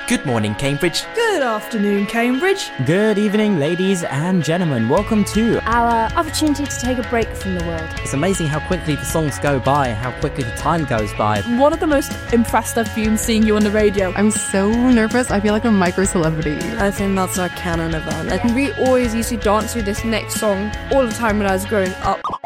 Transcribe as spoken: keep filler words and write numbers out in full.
Good morning, Cambridge. Good afternoon, Cambridge. Good evening, ladies and gentlemen. Welcome to our opportunity to take a break from the world. It's amazing how quickly the songs go by and how quickly the time goes by. One of the most impressed I've been seeing you on the radio. I'm so nervous. I feel like a micro celebrity. I think that's our canon event. And we always used to dance to this next song all the time when I was growing up.